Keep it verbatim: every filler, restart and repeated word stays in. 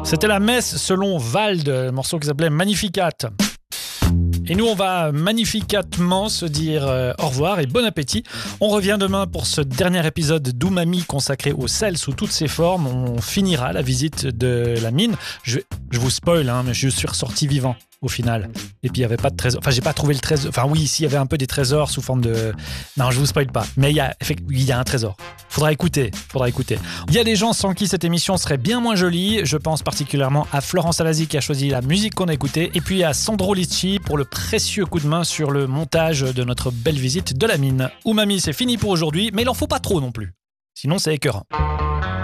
C'était la messe selon Wald, le morceau qui s'appelait Magnificat. Et nous, on va magnificatement se dire euh, au revoir et bon appétit. On revient demain pour ce dernier épisode d'Umami consacré au sel sous toutes ses formes. On finira la visite de la mine. Je, je vous spoil, hein, mais je suis ressorti vivant au final. Et puis, il n'y avait pas de trésor. Enfin, j'ai pas trouvé le trésor. Enfin, oui, ici, il y avait un peu des trésors sous forme de... Non, je vous spoil pas. Mais il y a, il y a un trésor. Faudra écouter. Faudra écouter. Il y a des gens sans qui cette émission serait bien moins jolie. Je pense particulièrement à Florence Alasi qui a choisi la musique qu'on a écoutée. Et puis à Sandro Litchi pour le précieux coup de main sur le montage de notre belle visite de la mine. Umami, c'est fini pour aujourd'hui, mais il en faut pas trop non plus. Sinon, c'est écœurant.